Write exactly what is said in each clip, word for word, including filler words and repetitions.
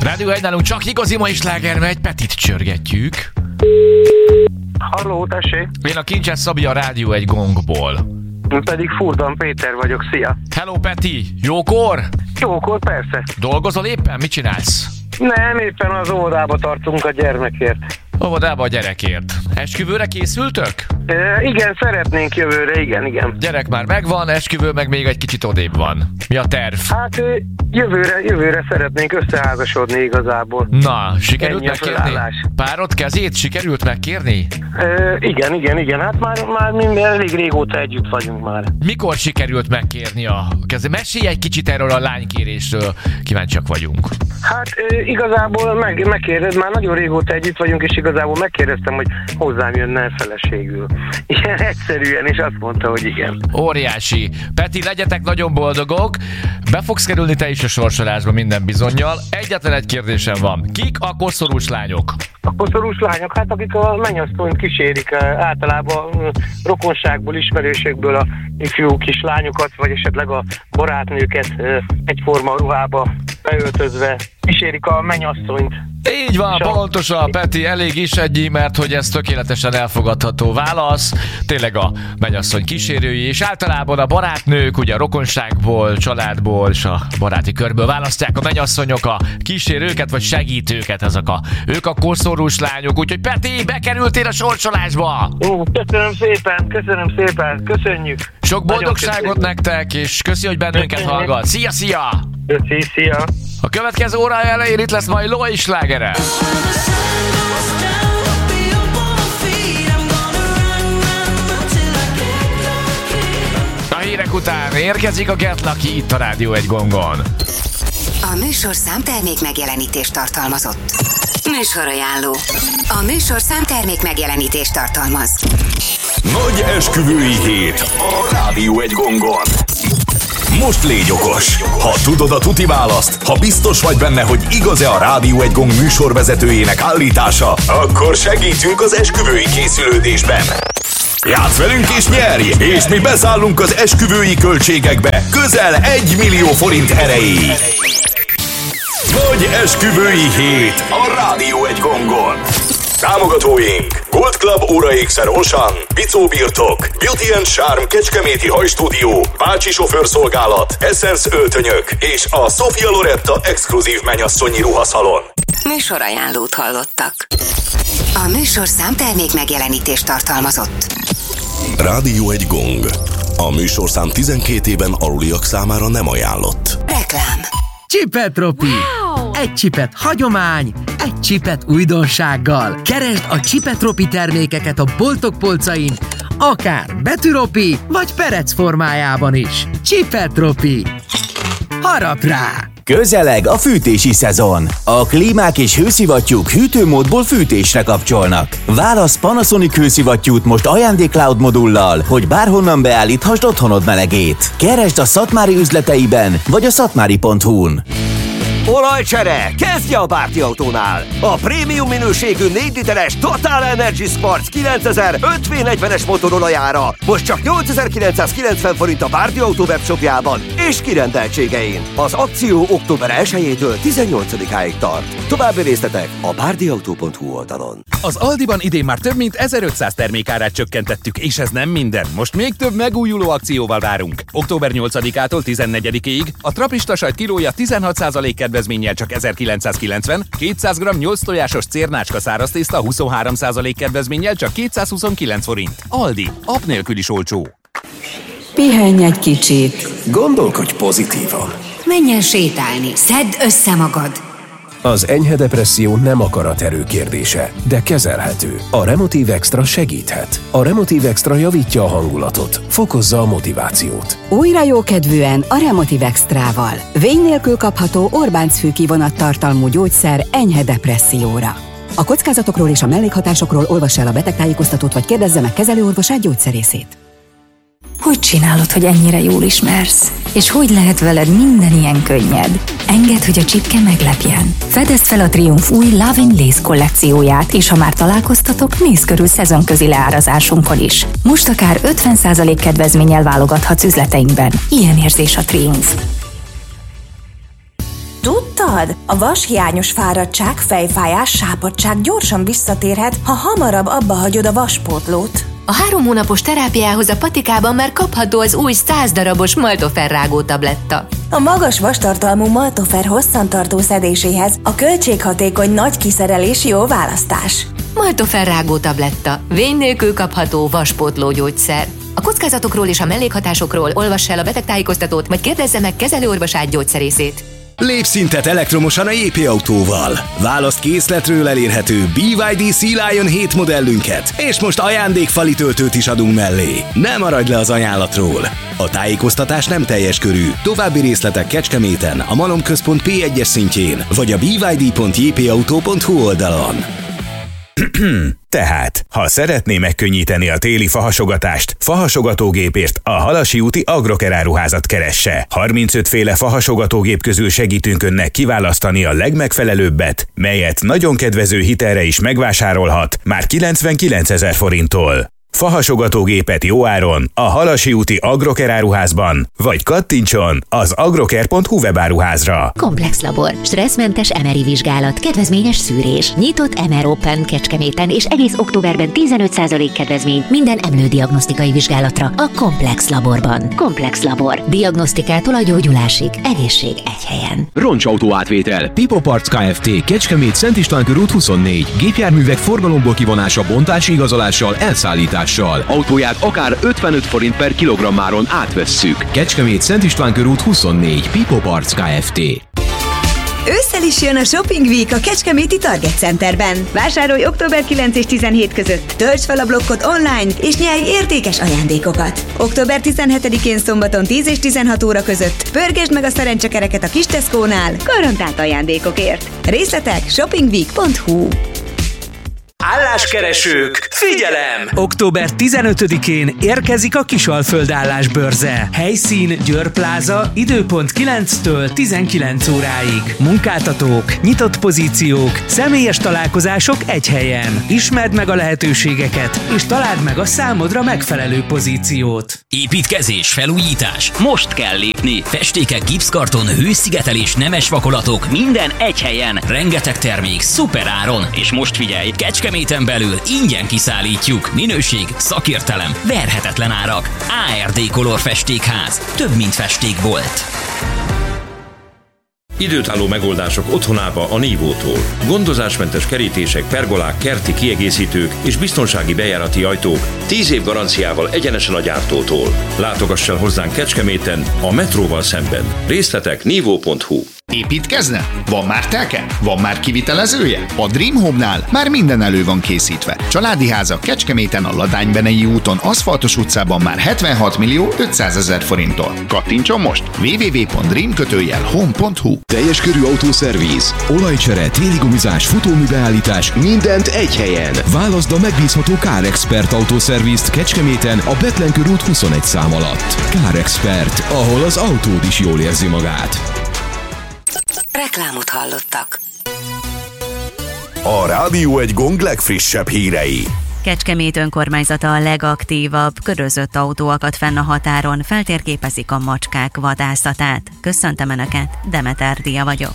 Rádió egy nálunk csak igazi mai sláger megy, Petit csörgetjük. Halló, tessék. Én a Kincses Szabi a Rádió egy gongból. Én pedig Furdan Péter vagyok, szia. Hello Peti, jókor? Jókor, persze. Dolgozol éppen? Mit csinálsz? Nem, éppen az óvodába tartunk a gyermekért. Óvodába a gyerekért. Esküvőre készültök? E, igen, szeretnénk jövőre, igen, igen. Gyerek már megvan, esküvő meg még egy kicsit odébb van. Mi a terv? Hát jövőre, jövőre szeretnénk összeházasodni igazából. Na, sikerült Ennyi a megkérni? felállás. Párod kezét sikerült megkérni? E, igen, igen, igen, hát már, már minden elég régóta együtt vagyunk már. Mikor sikerült megkérni a kezét? Mesélj egy kicsit erről a lánykérésről, kíváncsiak vagyunk. Hát e, igazából meg, megkérdez, már nagyon régóta együtt vagyunk, és igazából megkérdeztem, hogy hozzám jönne feleségül. Ilyen egyszerűen, és azt mondta, hogy igen. Óriási. Peti, legyetek nagyon boldogok. Be fogsz kerülni te is a sorsolásba minden bizonnyal. Egyetlen egy kérdésem van. Kik a koszorús lányok? A koszorús lányok, hát akik a mennyasszonyt kísérik, általában rokonságból, ismerőségből a ifjú kislányokat, vagy esetleg a barátnőket egyforma ruhába beöltözve kísérik a mennyasszonyt. Így van, a... pontosan, Peti, elég is egyi, mert hogy ez tökéletesen elfogadható válasz. Tényleg a mennyasszony kísérői, és általában a barátnők, ugye a rokonságból, családból és a baráti körből választják a mennyasszonyok a kísérőket, vagy segítőket, ezek a, ők a koszorús lányok. Úgyhogy Peti, bekerültél a sorsolásba! Ó, köszönöm szépen, köszönöm szépen, köszönjük! Sok boldogságot nektek, és köszi, hogy bennünket hallgat. Szia, szia! Köszi, szia! A következő óra elején itt lesz majd Lói slágere. A hírek után érkezik a Get Lucky itt a Rádió egy gongon. A műsorszám termék megjelenítést tartalmazott. Műsorajánló. A műsorszám termék megjelenítést tartalmaz. Nagy esküvői hét a Rádió egy gongon. Most légy okos! Ha tudod a tuti választ, ha biztos vagy benne, hogy igaz-e a Rádió egy gong műsorvezetőjének állítása, akkor segítünk az esküvői készülődésben. Játsz velünk és nyerj! És mi beszállunk az esküvői költségekbe közel egy millió forint erejéig. Nagy esküvői hét a Rádió egy gongon. Támogatóink: Gold Club óraékszer Osan, Bicó Birtok, Beauty and Charm Kecskeméti Hajstúdió, Bácsi sofőrszolgálat, Essence öltönyök és a Sofia Loretta exkluzív mennyasszonyi ruhaszalon. Műsorajánlót hallottak. A műsorszám termék megjelenítést tartalmazott. Rádió egy gong. A műsorszám tizenkét éven aluliak számára nem ajánlott. Reklám. Csipetropi! Wow! Egy csipet hagyomány, egy csipet újdonsággal. Keresd a Csipetropi termékeket a boltok polcain, akár betűropi, vagy perec formájában is. Csipetropi! Harap rá! Közeleg a fűtési szezon. A klímák és hőszivattyúk hűtőmódból fűtésre kapcsolnak. Válasz Panasonic hőszivattyút most ajándék-cloud modullal, hogy bárhonnan beállíthasd otthonod melegét. Keresd a Szatmári üzleteiben, vagy a szatmári pont hu-n. Olajcsere! Kezdje a Bárti Autónál! A prémium minőségű négy literes Total Energy Sports kilencezer öt vé negyvenes motorolajára most csak nyolcezer-kilencszázkilencven forint a Bárti Autó webshopjában és kirendeltségein. Az akció október elsejétől tizennyolcadikáig tart. További részletek a bárdiautó pont hu oldalon. Az Aldiban idén már több mint ezerötszáz termékárát csökkentettük, és ez nem minden. Most még több megújuló akcióval várunk. október nyolcadikától tizennegyedikéig a trapista sajt kilója tizenhat százalék kedvezménnyel csak ezerkilencszázkilencven, kétszáz gramm nyolc tojásos cérnácska száraztészta huszonhárom százalék kedvezménnyel csak kétszázhuszonkilenc forint. Aldi, app nélkül is olcsó. Pihenj egy kicsit. Gondolkodj pozitívan. Menj el sétálni, szedd össze magad. Az enyhe depresszió nem akaraterő kérdése, de kezelhető. A Remotiv Extra segíthet. A Remotiv Extra javítja a hangulatot, fokozza a motivációt. Újra jókedvűen a Remotiv Extrával. Vény nélkül kapható Orbánc-fű kivonattartalmú gyógyszer enyhe depresszióra. A kockázatokról és a mellékhatásokról olvassa el a betegtájékoztatót, vagy kérdezze meg kezelőorvosát, gyógyszerészét. Hogy csinálod, hogy ennyire jól ismersz? És hogy lehet veled minden ilyen könnyed? Engedd, hogy a csipke meglepjen. Fedezd fel a Triumph új Love in Lace kollekcióját, és ha már találkoztatok, nézz körül szezonközi leárazásunkon is. Most akár ötven százalék kedvezménnyel válogathatsz üzleteinkben. Ilyen érzés a Triumph. Tudtad? A vashiányos fáradtság, fejfájás, sápadtság gyorsan visszatérhet, ha hamarabb abba hagyod a vaspótlót. A három hónapos terápiához a patikában már kapható az új száz darabos Maltofer rágó tabletta. A magas vastartalmú Maltofer hosszantartó szedéséhez a költséghatékony nagy kiszerelés jó választás. Maltofer rágó tabletta. Vény nélkül kapható vaspótló gyógyszer. A kockázatokról és a mellékhatásokról olvass el a betegtájékoztatót, vagy kérdezze meg kezelőorvosát gyógyszerészét. Lépszintet elektromosan a jé pé Autóval. Választ készletről elérhető bé ipszilon dé Sea Lion hét modellünket, és most ajándékfali töltőt is adunk mellé. Ne maradj le az ajánlatról! A tájékoztatás nem teljes körű. További részletek Kecskeméten, a Malom Központ pé egyes szintjén, vagy a b y d pont j p auto pont h u oldalon. Tehát, ha szeretné megkönnyíteni a téli fahasogatást, fahasogatógépért a Halasi úti Agroker áruházat keresse. harmincöt féle fahasogatógép közül segítünk önnek kiválasztani a legmegfelelőbbet, melyet nagyon kedvező hitelre is megvásárolhat, már kilencvenkilencezer forinttól. Fahasogatógépet jó áron a Halasi úti Agroker áruházban, vagy kattintson az agroker pont h u webáruházra. Komplex Labor, stresszmentes em er i vizsgálat, kedvezményes szűrés, nyitott em er Open Kecskeméten és egész októberben tizenöt százalék kedvezmény minden emlődiagnosztikai vizsgálatra a Komplex Laborban. Komplex Labor. Diagnosztikától a gyógyulásig. Egészség egy helyen. Roncsautó átvétel. Pipo Parts Kft. Kecskemét, Szent István körút huszonnégy. Gépjárművek forgalomból kivonása, bontási igazolással, elszállítás. Autóját akár ötvenöt forint per kilogrammáron átvesszük. Kecskemét, Szent István körút huszonnégy. Pipo Parts Kft. Ősszel is jön a Shopping Week a kecskeméti Target Centerben. Vásárolj október kilenc és tizenhét között, töltsd fel a blokkot online, és nyerj értékes ajándékokat. október tizenhetedikén szombaton tíz és tizenhat óra között pörgesd meg a szerencsekereket a kis Tesco-nál, garantált ajándékokért. Részletek shoppingweek pont h u. Álláskeresők, figyelem! október tizenötödikén érkezik a Kisalföld állásbörze. Helyszín Győr Pláza, időpont kilenctől tizenkilenc óráig. Munkáltatók, nyitott pozíciók, személyes találkozások egy helyen. Ismerd meg a lehetőségeket, és találd meg a számodra megfelelő pozíciót. Építkezés, felújítás. Most kell lépni. Festékek, gipszkarton, hőszigetelés, nemes vakolatok. Minden egy helyen. Rengeteg termék, szuper áron. És most figyelj, Kecskeméten belül ingyen kiszállítjuk. Minőség, szakértelem, verhetetlen árak. á er dé Color Festékház. Több, mint festékbolt. Időtálló megoldások otthonába a Nívótól. Gondozásmentes kerítések, pergolák, kerti kiegészítők és biztonsági bejárati ajtók tíz év garanciával egyenesen a gyártótól. Látogass el hozzánk Kecskeméten, a metróval szemben. Részletek nívó pont h u. Építkezne? Van már telke? Van már kivitelezője? A Dream Home-nál már minden elő van készítve. Családi háza Kecskeméten a Ladánybenei úton, Aszfaltos utcában már hetvenhat millió ötszázezer forinttól. Kattintson most! double-u double-u double-u pont dream kötőjel home pont h u. Teljes körű autószervíz, olajcsere, téligumizás, futóműbeállítás, mindent egy helyen. Válaszd a megbízható Car Expert autószervízt Kecskeméten a Betlen körút huszonegy szám alatt. Car Expert, ahol az autód is jól érzi magát. Reklámot hallottak. A Rádió egy Gong legfrissebb hírei. Kecskemét önkormányzata a legaktívabb, körözött autó akadt fenn a határon, feltérképezik a macskák vadászatát. Köszöntöm Önöket, Demeter Dia vagyok.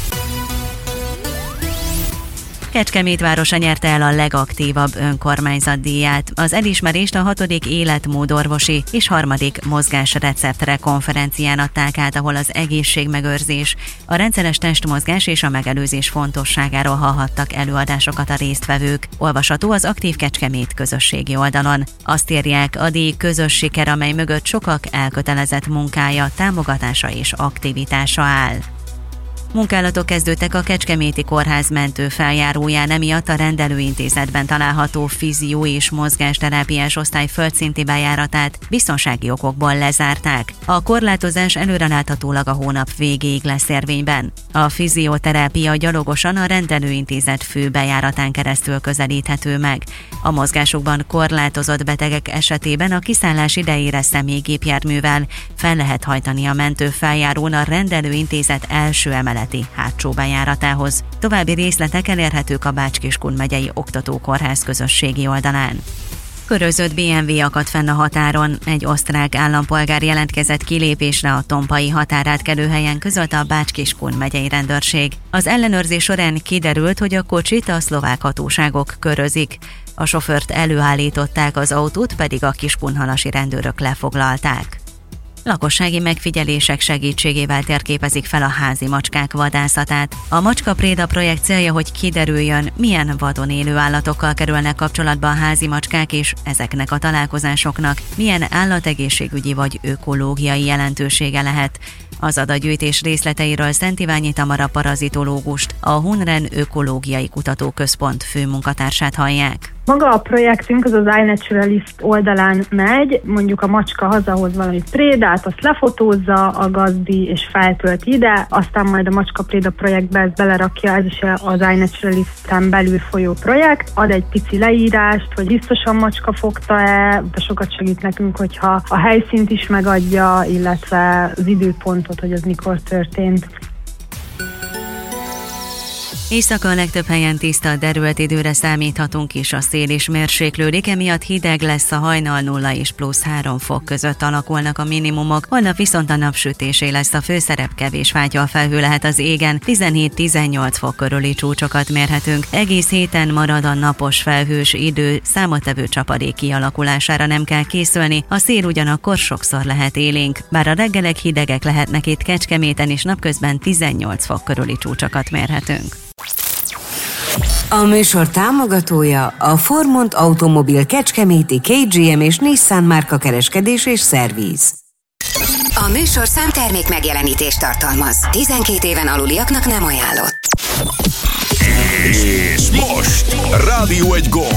Kecskemét városa nyerte el a legaktívabb önkormányzatdíját. Az elismerést a hatodik életmódorvosi és harmadik mozgásreceptre konferencián adták át, ahol az egészségmegőrzés, a rendszeres testmozgás és a megelőzés fontosságáról hallhattak előadásokat a résztvevők. Olvasható az Aktív Kecskemét közösségi oldalon. Azt írják, a díj közös siker, amely mögött sokak elkötelezett munkája, támogatása és aktivitása áll. Munkálatok kezdődtek a Kecskeméti Kórház mentő feljáróján, emiatt a rendelőintézetben található fizió- és mozgásterápiás osztály földszinti bejáratát biztonsági okokból lezárták. A korlátozás előreláthatólag a hónap végéig lesz érvényben. A fizioterápia gyalogosan a rendelőintézet fő bejáratán keresztül közelíthető meg. A mozgásokban korlátozott betegek esetében a kiszállás idejére személygépjárművel fel lehet hajtani a mentő feljárón a rendelőintézet első emelet hátsó bejáratához. További részletek elérhetők a Bács-Kiskun megyei oktatókórház közösségi oldalán. Körözött bé em vé akadt fenn a határon. Egy osztrák állampolgár jelentkezett kilépésre a tompai határátkelőhelyen, közölte a Bács-Kiskun megyei rendőrség. Az ellenőrzés során kiderült, hogy a kocsit a szlovák hatóságok körözik. A sofőrt előállították, az autót pedig a kiskunhalasi rendőrök lefoglalták. Lakossági megfigyelések segítségével térképezik fel a házi macskák vadászatát. A Macska Préda projekt célja, hogy kiderüljön, milyen vadon élő állatokkal kerülnek kapcsolatba a házi macskák, és ezeknek a találkozásoknak milyen állategészségügyi vagy ökológiai jelentősége lehet. Az adatgyűjtés részleteiről Szent Iványi Tamara parazitológust, a Hunren Ökológiai Kutatóközpont főmunkatársát hallják. Maga a projektünk az az iNaturalist oldalán megy, mondjuk a macska hazahoz valami prédát, azt lefotózza a gazdi és feltölti ide, aztán majd a Macska Préda projektbe ezt belerakja, ez is az iNaturalisten belül folyó projekt, ad egy pici leírást, hogy biztosan macska fogta-e, de sokat segít nekünk, hogyha a helyszínt is megadja, illetve az időpontot, hogy az mikor történt. Éjszaka a legtöbb helyen tiszta, derült időre számíthatunk is, a szél is mérséklődik, emiatt hideg lesz, a hajnal nulla és plusz három fok között alakulnak a minimumok, holnap viszont a napsütésé lesz a főszerep, kevés fátyolfelhő lehet az égen, tizenhét-tizennyolc fok körüli csúcsokat mérhetünk. Egész héten marad a napos felhős idő, számottevő csapadék kialakulására nem kell készülni, a szél ugyanakkor sokszor lehet élénk, bár a reggelek hidegek lehetnek itt Kecskeméten, és napközben tizennyolc fok körüli csúcsokat mérhetünk. A műsor támogatója a Formont Automobil Kecskeméti ká gé em és Nissan márka kereskedés és szerviz. A műsor számtermék megjelenítést tartalmaz. tizenkét éven aluliaknak nem ajánlott. És most Rádió egy gomb.